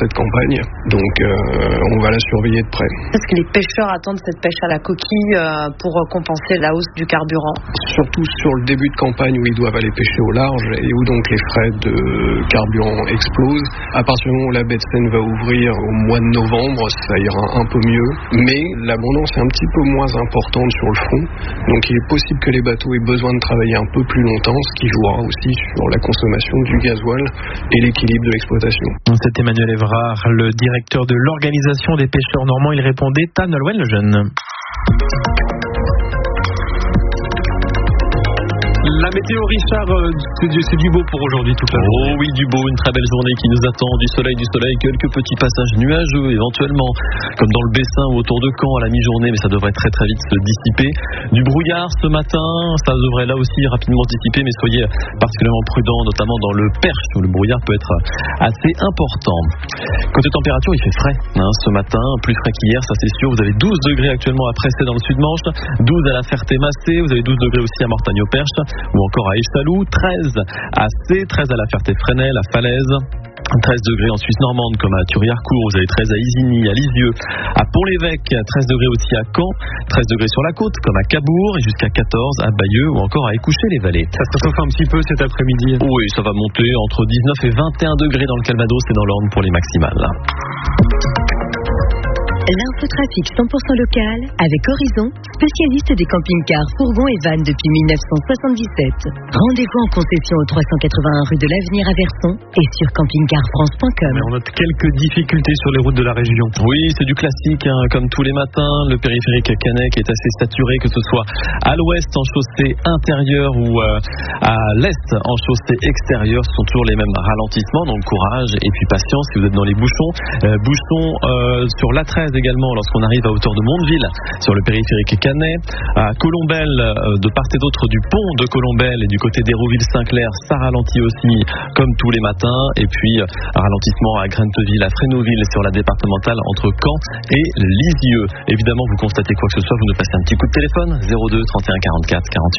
cette campagne, donc on va la surveiller de près. Est-ce que les pêcheurs attendent cette pêche à la coquille pour compenser la hausse du carburant? Surtout sur le début de campagne où ils doivent aller pêcher au large et où donc les frais de carburant explosent. À partir du moment où la baie de Seine va ouvrir au mois de novembre, ça ira un peu mieux, mais l'abondance est un petit peu moins importante sur le fond, donc il est possible que les bateaux aient besoin de travailler un peu plus longtemps, ce qui jouera aussi sur la consommation du gasoil et l'équilibre de l'exploitation. C'est Emmanuel Évrard, le directeur de l'organisation des pêcheurs normands. Il répondait à Nolwenn Lejeune. La météo, Richard, c'est du beau pour aujourd'hui toute la journée. Oh oui, du beau, une très belle journée qui nous attend, du soleil, quelques petits passages nuageux éventuellement, comme dans le Bessin ou autour de Caen à la mi-journée, mais ça devrait très très vite se dissiper. Du brouillard ce matin, ça devrait là aussi rapidement se dissiper, mais soyez particulièrement prudents, notamment dans le Perche où le brouillard peut être assez important. Côté température, il fait frais ce matin, plus frais qu'hier, ça c'est sûr. Vous avez 12 degrés actuellement à Pressé dans le Sud-Manche, 12 à la Ferté-Massé, vous avez 12 degrés aussi à Mortagne-au-Perche, ou encore à Échaloux, 13 à C, 13 à la Ferté-Fresnel, à Falaise, 13 degrés en Suisse normande comme à Thury-Harcourt, vous avez 13 à Isigny, à Lisieux, à Pont-l'Évêque, 13 degrés aussi à Caen, 13 degrés sur la côte comme à Cabourg et jusqu'à 14 à Bayeux ou encore à Écouché-les-Vallées. Ça se chauffe un petit peu cet après-midi. Oui, ça va monter entre 19 et 21 degrés dans le Calvados et dans l'Orne pour les maximales. L'infotrafic 100% local avec Horizon, spécialiste des camping-cars, fourgons et vannes depuis 1977. Rendez-vous en concession au 381 rue de l'Avenir à Verson et sur campingcarfrance.com. On note quelques difficultés sur les routes de la région. Oui, c'est du classique, comme tous les matins. Le périphérique Canet est assez saturé, que ce soit à l'ouest en chaussée intérieure ou à l'est en chaussée extérieure. Ce sont toujours les mêmes ralentissements, donc courage et puis patience si vous êtes dans les bouchons. Bouchons sur l'A13 également lorsqu'on arrive à hauteur de Mondeville sur le périphérique Canet, à Colombelle, de part et d'autre du pont de Colombelle et du côté d'Hérouville-Saint-Clair, ça ralentit aussi comme tous les matins, et puis ralentissement à Grenteville, à Frénouville sur la départementale entre Caen et Lisieux. Évidemment, vous constatez quoi que ce soit, vous nous passez un petit coup de téléphone 02 31 44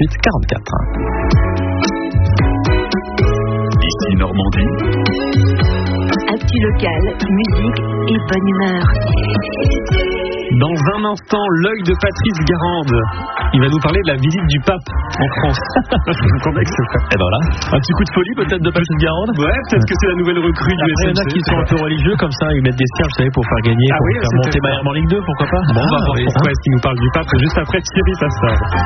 48 44. Ici Normandie. Actu local, musique et bonne humeur. Dans un instant, l'œil de Patrice Garande. Il va nous parler de la visite du pape en France. Vous comprenez que c'est vrai. Et ben là, un petit coup de folie peut-être de Patrice Garande. Ouais, peut-être que c'est la nouvelle recrue du SNC. Il y en a qui sont un peu religieux comme ça, ils mettent des cierges, vous savez, pour faire gagner, pour faire monter Bayern en Ligue 2, pourquoi pas. Bon, on va voir pourquoi est-ce qu'il nous parle du pape juste après Thierry Passard.